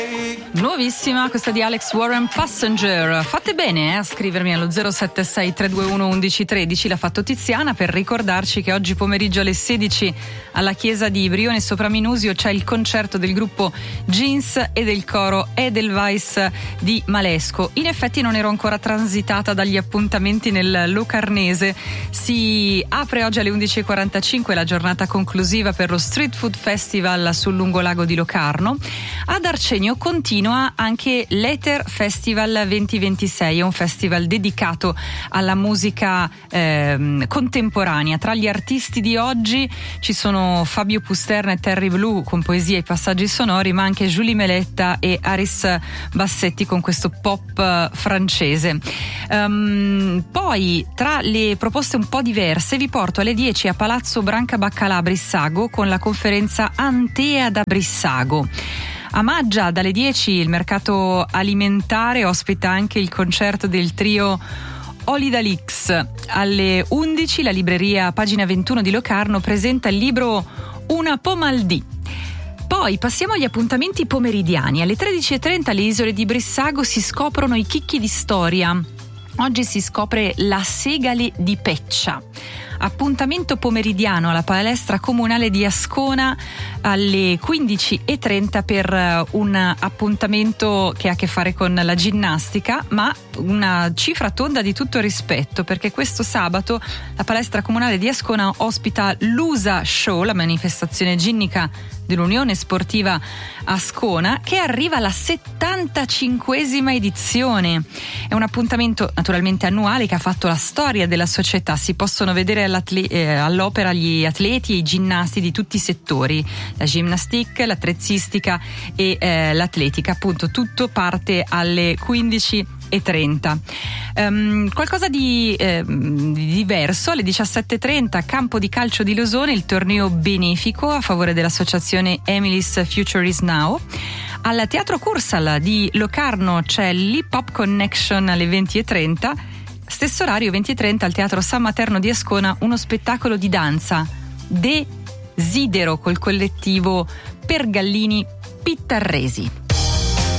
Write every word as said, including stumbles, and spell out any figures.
Nuovissima, questa di Alex Warren, Passenger. Fate bene eh, a scrivermi allo zero sette sei tre due uno uno uno uno tre, l'ha fatto Tiziana, per ricordarci che oggi pomeriggio alle sedici alla chiesa di Brione Sopraminusio c'è il concerto del gruppo Jeans e del coro Edelweiss di Malesco. In effetti non ero ancora transitata dagli appuntamenti nel Locarnese. Si apre oggi alle undici e quarantacinque la giornata conclusiva per lo Street Food Festival sul lungolago di Locarno. Ad Arcenio continua anche l'Ether Festival duemilaventisei, è un festival dedicato alla musica eh, contemporanea. Tra gli artisti di oggi ci sono Fabio Pusterna e Terry Blue con poesia e passaggi sonori, ma anche Julie Meletta e Aris Bassetti con questo pop francese. Um, poi tra le proposte un po' diverse vi porto alle dieci a Palazzo Branca Baccalà a Brissago con la conferenza Antea da Brissago. A Maggia dalle dieci il mercato alimentare ospita anche il concerto del trio Olidalix. Alle undici la libreria Pagina ventuno di Locarno presenta il libro Una Pomaldì. Poi passiamo agli appuntamenti pomeridiani. Alle tredici e trenta alle isole di Brissago si scoprono i chicchi di storia. Oggi si scopre la segale di Peccia. Appuntamento pomeridiano alla palestra comunale di Ascona alle quindici e trenta per un appuntamento che ha a che fare con la ginnastica, ma una cifra tonda di tutto rispetto, perché questo sabato la palestra comunale di Ascona ospita l'U S A Show, la manifestazione ginnica dell'Unione Sportiva Ascona, che arriva alla settantacinquesima edizione. È un appuntamento naturalmente annuale che ha fatto la storia della società. Si possono vedere eh, all'opera gli atleti e i ginnasti di tutti i settori, la gymnastique, l'attrezzistica e eh, l'atletica. Appunto, tutto parte alle quindici e trenta. Um, qualcosa di, eh, di diverso alle diciassette e trenta, campo di calcio di Losone, il torneo benefico a favore dell'associazione Emily's Future is Now. Al Teatro Cursal di Locarno c'è l'Hip Hop Connection alle venti e trenta. Stesso orario, venti e trenta, al Teatro San Materno di Ascona, uno spettacolo di danza Desidero col collettivo Pergallini Pittarresi.